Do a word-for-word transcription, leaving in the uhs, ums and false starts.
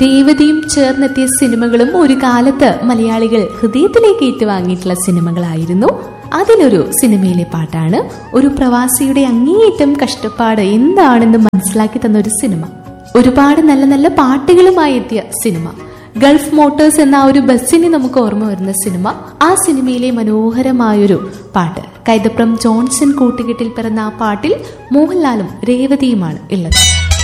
രേവതിയും ചേർന്നെത്തിയ സിനിമകളും ഒരു കാലത്ത് മലയാളികൾ ഹൃദയത്തിലേക്ക് ഏറ്റുവാങ്ങിയിട്ടുള്ള സിനിമകളായിരുന്നു. അതിലൊരു സിനിമയിലെ പാട്ടാണ് ഒരു പ്രവാസിയുടെ അങ്ങേയറ്റം കഷ്ടപ്പാട് എന്താണെന്ന് മനസ്സിലാക്കി തന്ന ഒരു സിനിമ. ഒരുപാട് നല്ല നല്ല പാട്ടുകളുമായി എത്തിയ സിനിമ. ഗൾഫ് മോട്ടോഴ്സ് എന്ന ഒരു ബസ്സിന് നമുക്ക് ഓർമ്മ വരുന്ന സിനിമ. ആ സിനിമയിലെ മനോഹരമായൊരു പാട്ട്, കൈതപ്രം ജോൺസൺ കൂട്ടുകെട്ടിൽ പിറന്ന ആ പാട്ടിൽ മോഹൻലാലും രേവതിയുമാണ് ഉള്ളത്.